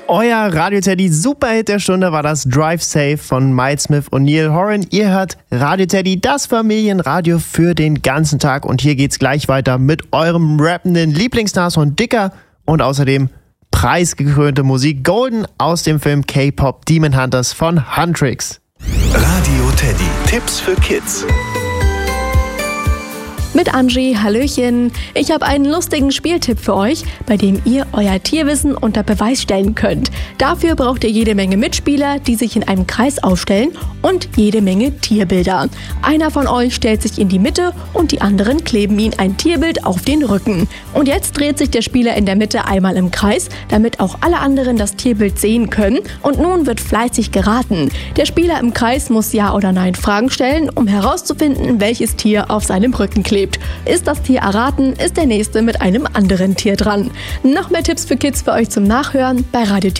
Euer Radio Teddy Superhit der Stunde war das Drive Safe von Miles Smith und Neil Horan. Ihr hört Radio Teddy, das Familienradio für den ganzen Tag. Und hier geht's gleich weiter mit eurem rappenden Lieblingsstars von Dicker und außerdem preisgekrönte Musik Golden aus dem Film K-Pop Demon Hunters von Huntrix. Radio Teddy, Tipps für Kids. Mit Angie, hallöchen. Ich habe einen lustigen Spieltipp für euch, bei dem ihr euer Tierwissen unter Beweis stellen könnt. Dafür braucht ihr jede Menge Mitspieler, die sich in einem Kreis aufstellen und jede Menge Tierbilder. Einer von euch stellt sich in die Mitte und die anderen kleben ihm ein Tierbild auf den Rücken. Und jetzt dreht sich der Spieler in der Mitte einmal im Kreis, damit auch alle anderen das Tierbild sehen können. Und nun wird fleißig geraten. Der Spieler im Kreis muss Ja oder Nein Fragen stellen, um herauszufinden, welches Tier auf seinem Rücken klebt. Ist das Tier erraten, ist der nächste mit einem anderen Tier dran. Noch mehr Tipps für Kids für euch zum Nachhören bei Radio